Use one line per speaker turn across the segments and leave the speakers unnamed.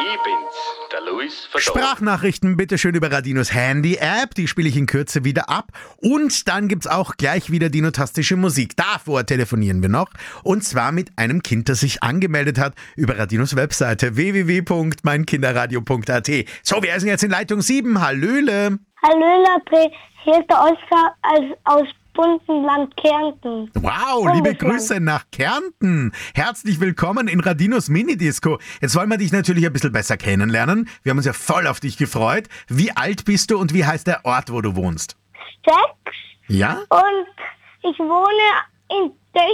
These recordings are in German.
Ich bin's, der Luis von Dorf.
Sprachnachrichten bitte schön über Radinos Handy-App, die spiele ich in Kürze wieder ab. Und dann gibt's auch gleich wieder dinotastische Musik. Davor telefonieren wir noch. Und zwar mit einem Kind, das sich angemeldet hat über Radinos Webseite www.meinkinderradio.at. So, wir sind jetzt in Leitung 7. Hallöle.
Hallöle, hier ist der Oskar aus Bundenland Kärnten.
Wow, liebe Grüße nach Kärnten. Herzlich willkommen in Radinos Minidisco. Jetzt wollen wir dich natürlich ein bisschen besser kennenlernen. Wir haben uns ja voll auf dich gefreut. Wie alt bist du und wie heißt der Ort, wo du wohnst?
6.
Ja?
Und ich wohne in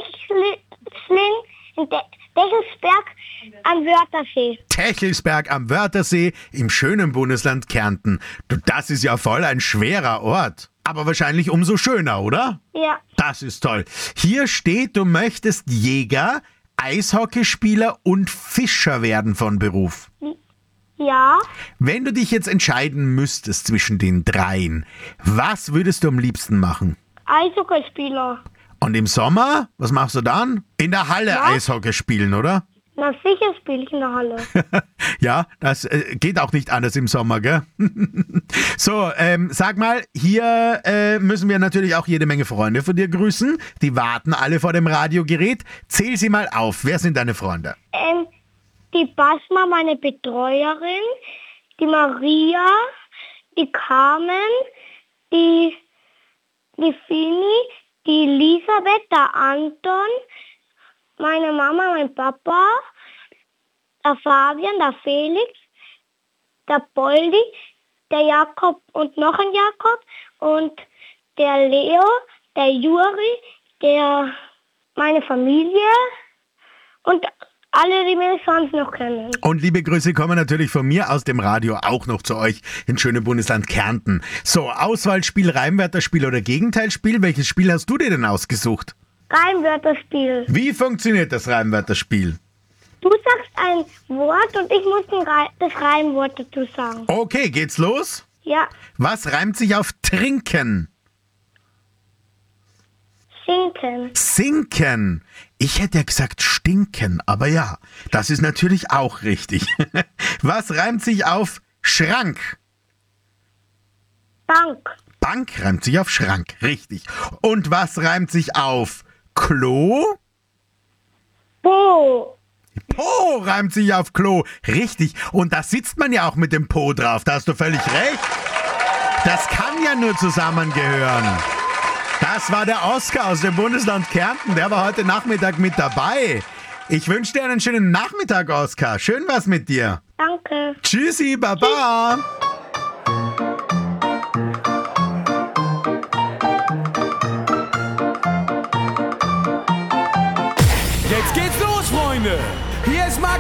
Techelsberg am Wörthersee.
Techelsberg am Wörthersee im schönen Bundesland Kärnten. Du, das ist ja voll ein schwerer Ort. Aber wahrscheinlich umso schöner, oder?
Ja.
Das ist toll. Hier steht, du möchtest Jäger, Eishockeyspieler und Fischer werden von Beruf.
Ja.
Wenn du dich jetzt entscheiden müsstest zwischen den dreien, was würdest du am liebsten machen?
Eishockeyspieler.
Und im Sommer, was machst du dann? In der Halle
Ja.
Eishockey spielen, oder?
Na sicher spiele ich in der Halle.
Ja, das geht auch nicht anders im Sommer, gell? So, sag mal, hier müssen wir natürlich auch jede Menge Freunde von dir grüßen. Die warten alle vor dem Radiogerät. Zähl sie mal auf. Wer sind deine Freunde?
Die Basma, meine Betreuerin, die Maria, die Carmen, die Fini, die Elisabeth, der Anton, meine Mama, mein Papa, der Fabian, der Felix, der Poldi, der Jakob und noch ein Jakob und der Leo, der Juri, meine Familie und alle, die mich sonst noch kennen.
Und liebe Grüße kommen natürlich von mir aus dem Radio auch noch zu euch ins schöne Bundesland Kärnten. So, Auswahlspiel, Reimwörterspiel oder Gegenteilspiel. Welches Spiel hast du dir denn ausgesucht?
Reimwörterspiel.
Wie funktioniert das Reimwörterspiel?
Du sagst ein Wort und ich muss das Reimwort dazu sagen.
Okay, geht's los?
Ja,
Was reimt sich auf trinken?
sinken.
Sinken. Ich hätte ja gesagt stinken, aber ja, das ist natürlich auch richtig. Was reimt sich auf Schrank?
Bank.
Bank reimt sich auf Schrank, richtig. Und was reimt sich auf Klo?
Po.
Po reimt sich auf Klo, richtig. Und da sitzt man ja auch mit dem Po drauf, da hast du völlig recht. Das kann ja nur zusammengehören. Das war der Oskar aus dem Bundesland Kärnten, der war heute Nachmittag mit dabei. Ich wünsche dir einen schönen Nachmittag, Oskar. Schön was mit dir.
Danke.
Tschüssi, Baba.
Jetzt geht's los, Freunde! Hier ist Max